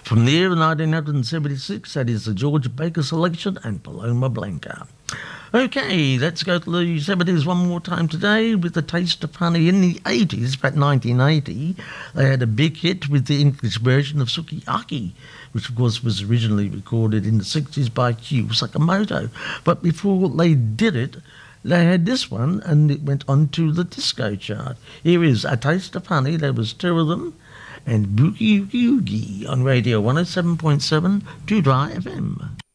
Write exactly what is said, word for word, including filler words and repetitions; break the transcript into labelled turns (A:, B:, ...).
A: From there, in nineteen seventy-six, that is the George Baker selection and Paloma Blanca. Okay, let's go to the seventies one more time today with the Taste of Honey. In the eighties, about nineteen eighty, they had a big hit with the English version of Sukiyaki, which of course was originally recorded in the sixties by Q Sakamoto. But before they did it, they had this one, and it went on to the disco chart. Here is A Taste of Honey. There was two of them, and Boogie Woogie on Radio one oh seven point seven Two Dry F M.